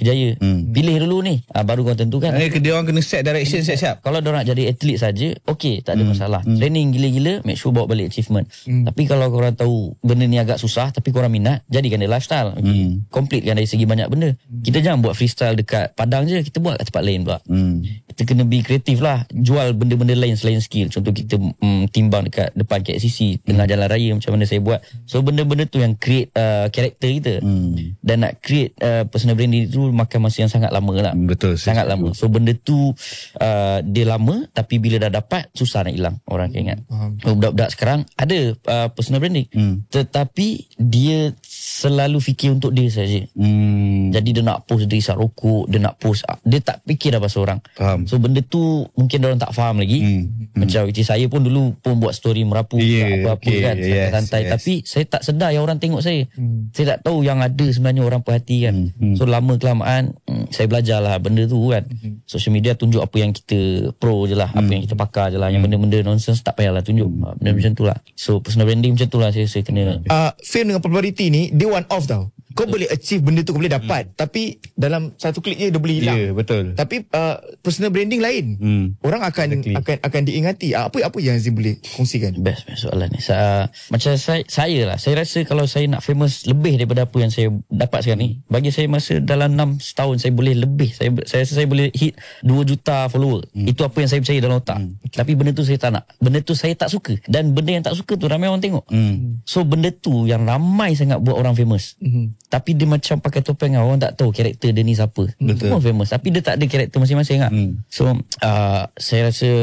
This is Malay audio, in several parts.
kerjaya. Pilih dulu ni, baru kau tentukan. Dia orang kena set direction siap-siap. Kalau diorang jadi atlet saja, okey, tak ada masalah. Training gila-gila, make sure bawa balik achievement. Tapi kalau korang tahu benda ni agak susah tapi korang minat, jadikan dia lifestyle. Completekan dari segi banyak benda. Kita jangan buat freestyle dekat padang je, kita buat kat tempat lain pula. Kita kena be kreatif lah, jual benda-benda lain selain skill. Contoh kita timbang dekat depan KXCC, tengah jalan raya macam mana saya buat. So benda-benda tu yang create karakter kita. Dan nak create personal branding tu makan masa yang sangat lama lah. Betul. Sangat lama. So benda tu dia lama, tapi bila dah dapat susah nak hilang. Orang akan ingat. Budak-budak sekarang ada personal branding, tetapi dia selalu fikir untuk dia saja. Jadi dia nak post dia isap rokok, dia nak post, dia tak fikir dah pasal orang. Faham. So benda tu mungkin orang tak faham lagi. Macam saya pun dulu pun buat story merapu, apa-apa kan, santai-santai. Tapi saya tak sedar yang orang tengok saya. Saya tak tahu yang ada sebenarnya orang perhatikan. So lama kelamaan saya belajarlah benda tu kan. Social media tunjuk apa yang kita pro je lah, apa yang kita pakar je lah. Yang benda-benda nonsense tak payahlah tunjuk. Benda macam tu lah. So personal branding macam tu lah saya kena. Fame dengan popularity ni dia one off tau. Kau boleh achieve benda tu, kau boleh dapat, tapi dalam satu klik je dia boleh hilang. Betul. Tapi personal branding lain. Orang akan diingati. Apa yang Azim boleh kongsikan? Best soalan ni. Macam saya lah, saya rasa kalau saya nak famous lebih daripada apa yang saya dapat sekarang ni, bagi saya masa dalam 6 tahun saya boleh lebih. Saya rasa saya boleh hit 2 juta follower. Itu apa yang saya percaya dalam otak. Tapi benda tu saya tak nak. Benda tu saya tak suka. Dan benda yang tak suka tu ramai orang tengok. So benda tu yang ramai sangat buat orang famous. Tapi dia macam pakai topeng, orang tak tahu karakter dia ni siapa. Betul. Semua famous tapi dia tak ada karakter masing-masing lah. So saya rasa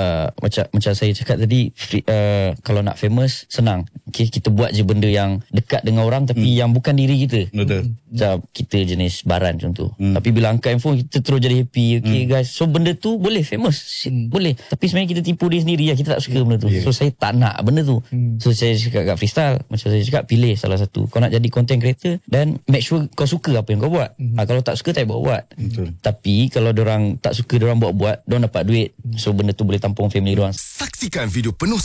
macam saya cakap tadi, kalau nak famous senang. Okay, kita buat je benda yang dekat dengan orang tapi yang bukan diri kita. Betul. Macam kita jenis baran contoh. Tapi bila angkat handphone kita terus jadi happy. Okay guys, so benda tu boleh famous, boleh. Tapi sebenarnya kita tipu diri sendiri lah. Kita tak suka benda tu. So saya tak nak benda tu. So saya cakap kat freestyle, macam saya cakap, pilih salah satu. Kau nak jadi content creator dan make sure kau suka apa yang kau buat. Kalau tak suka tak buat. Tapi kalau diorang tak suka, diorang buat, diorang dapat duit. So benda tu boleh tampung family diorang. Saksikan video penuh